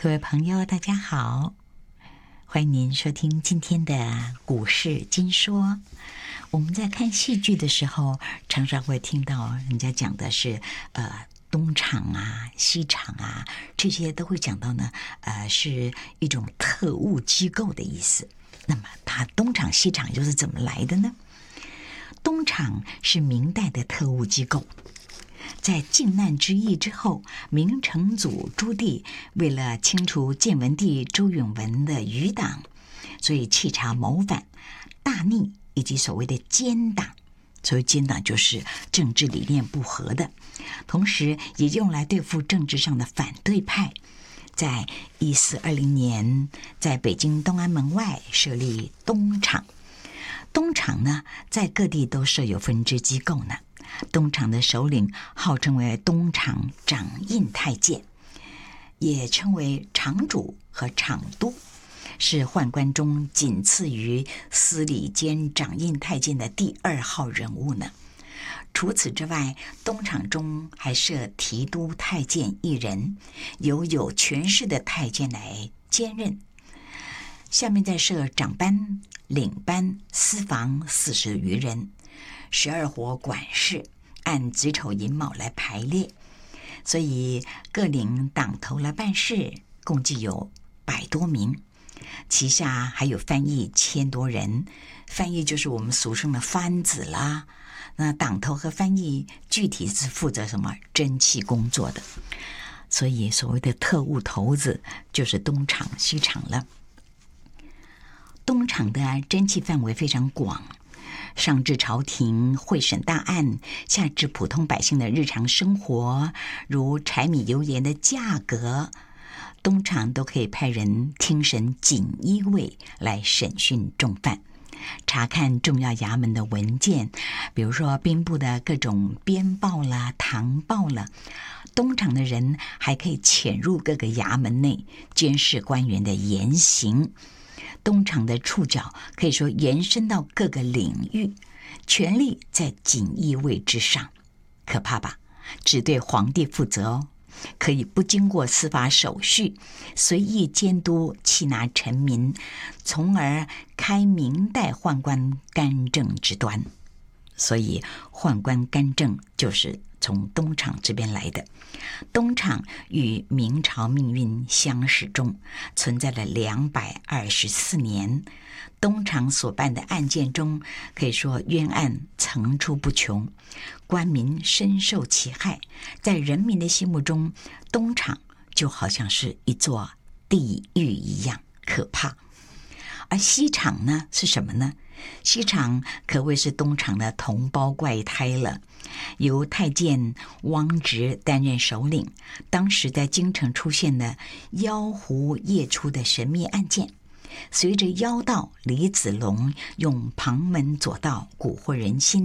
各位朋友，大家好，欢迎您收听今天的股市金说。我们在看戏剧的时候，常常会听到人家讲的是东厂啊、西厂啊，这些都会讲到呢，是一种特务机构的意思。那么它东厂西厂又是怎么来的呢？东厂是明代的特务机构，在靖难之役之后，明成祖朱棣为了清除建文帝周允文的余党，所以弃查谋反、大逆以及所谓的奸党。所谓奸党就是政治理念不合的，同时也用来对付政治上的反对派。在1420年，在北京东安门外设立东厂。东厂呢，在各地都设有分支机构呢。东厂的首领号称为东厂掌印太监，也称为厂主和厂督，是宦官中仅次于司礼监掌印太监的第2号人物呢。除此之外，东厂中还设提督太监1人，由有权势的太监来兼任。下面再设长班、领班、司房40余人，12伙管事，按子丑寅卯来排列，所以各领党头来办事，共计有100多名。旗下还有翻译1000多人，翻译就是我们俗称的番子啦。那党头和翻译具体是负责什么侦缉工作的，所以所谓的特务头子就是东厂西厂了。东厂的侦缉范围非常广，上至朝廷会审大案，下至普通百姓的日常生活，如柴米油盐的价格，东厂都可以派人听审锦衣卫来审讯重犯，查看重要衙门的文件，比如说兵部的各种编报啦、堂报啦。东厂的人还可以潜入各个衙门内，监视官员的言行。东厂的触角可以说延伸到各个领域，权力在锦衣卫之上，可怕吧？只对皇帝负责哦，可以不经过司法手续，随意监督缉拿臣民，从而开明代宦官干政之端。所以宦官干政就是从东厂这边来的。东厂与明朝命运相始终，存在了224年。东厂所办的案件中，可以说冤案层出不穷，官民深受其害。在人民的心目中，东厂就好像是一座地狱一样可怕。而西厂呢，是什么呢？西厂可谓是东厂的同胞怪胎了，由太监汪直担任首领。当时在京城出现了妖狐夜出的神秘案件，随着妖道李子龙用旁门左道蛊惑人心，